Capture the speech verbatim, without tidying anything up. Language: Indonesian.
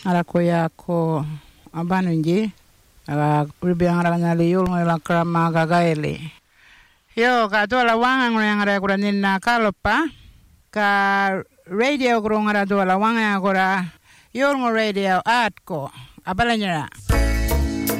Ara ko ya ko abanunji. Aga uribiang ara nyali yul ngela krama gagaeli. Yo ka dola wanga ngora ngara kura ninna kalopa. Ka radio kura ngara dola wanga kura yul ngo radio at ko. Apalanya.